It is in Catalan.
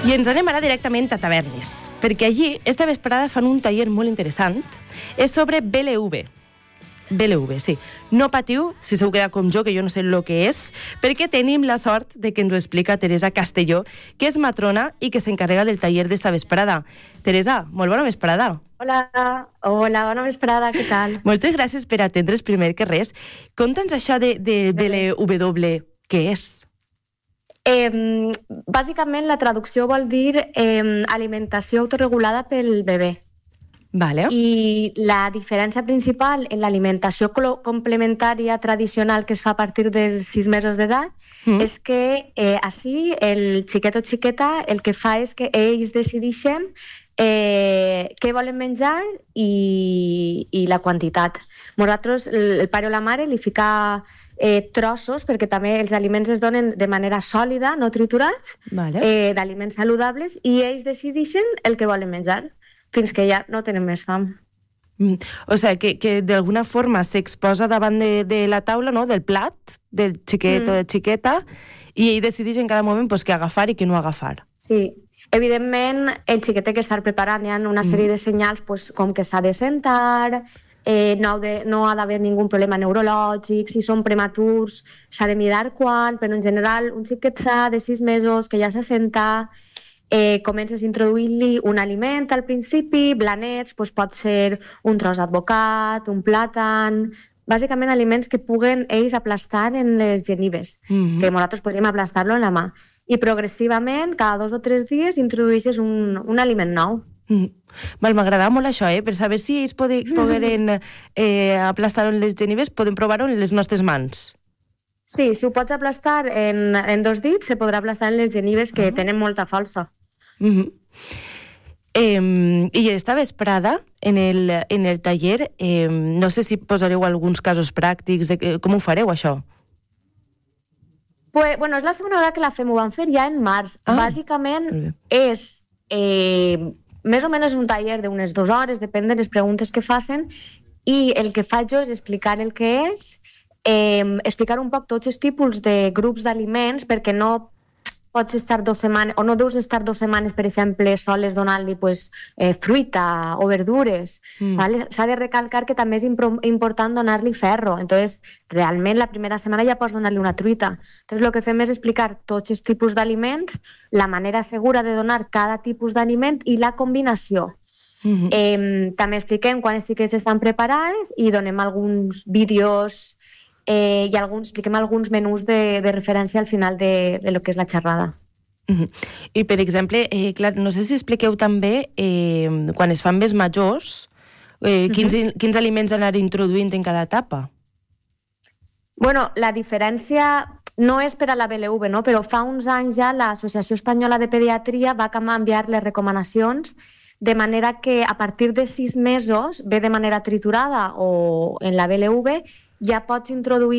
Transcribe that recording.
I ens anem ara directament a Tavernes, perquè allí, esta vesprada, fan un taller molt interessant. És sobre BLV. BLV, sí. No patiu, si s'heu quedat com jo, que jo no sé el que és, perquè tenim la sort de que ens ho explica Teresa Castelló, que és matrona i que s'encarrega del taller d'esta vesprada. Teresa, molt bona vesprada. Hola, bona vesprada, què tal? Moltes gràcies per atendre's primer que res. Conta'ns això de BLW, què és? Bàsicament, la traducció vol dir alimentació autorregulada pel bebè. Vale. I la diferència principal en l'alimentació complementària tradicional que es fa a partir dels 6 mesos d'edat és que així el xiquet o xiqueta el que fa és que ells decideixen què volen menjar i la quantitat. Nosaltres, el pare o la mare, li fica trossos, perquè també els aliments es donen de manera sòlida, no triturats, d'aliments saludables, i ells decideixen el que volen menjar, fins que ja no tenen més fam. O sigui, que d'alguna forma s'exposa davant de la taula, no?, del plat, del xiquet o de xiqueta, i ell decideix en cada moment què agafar i què no agafar. Sí. Evidentment, el xiquet té que estar preparat. Hi ha una sèrie de senyals com que s'ha de sentar, no ha d'haver ningú problema neurològic, si són prematurs s'ha de mirar quan, però en general un xiquet sa de 6 mesos que ja s'assenta, comences introduint-li un aliment al principi, blanets, pot ser un tros d'advocat, un plàtan, bàsicament aliments que puguen ells aplastar en les genives, que nosaltres podríem aplastar-lo en la mà. I progressivament, cada 2 o 3 dies, introdueixes un aliment nou. M'agradava molt això, per saber si ells poden aplastar-ho en les genives, poden provar-ho en les nostres mans. Sí, si ho pots aplastar en 2 dits, se podrà aplastar en les genives que tenen molta força. I esta vesprada, en el taller, no sé si posareu alguns casos pràctics de com ho fareu, això. Bueno, és la segona vegada que la fem, ho vam fer ja en març. Bàsicament és més o menys un taller d'unes 2 hores, depèn de les preguntes que facin, i el que faig jo és explicar el que és, explicar un poc tots els tipus de grups d'aliments, perquè no pots estar 2 setmanes, o no deus estar 2 setmanes, per exemple, soles donant-li fruita o verdures. S'ha de recalcar que també és important donar-li ferro. Entonces, realment, la primera setmana ja pots donar-li una truita. Entonces, el que fem és explicar tots els tipus d'aliments, la manera segura de donar cada tipus d'aliment i la combinació. També expliquem quan els xiquets estan preparades i donem alguns vídeos i expliquem alguns menús de referència al final de lo que és la xerrada. I, per exemple, clar, no sé si expliqueu també, quan es fan més majors, quins aliments anar introduint en cada etapa? Bueno, la diferència no és per a la BLV, no? Però fa uns anys ja l'Associació Espanyola de Pediatria va canviar les recomanacions de manera que a partir de 6 mesos, bé de manera triturada o en la BLV, ja pots introduir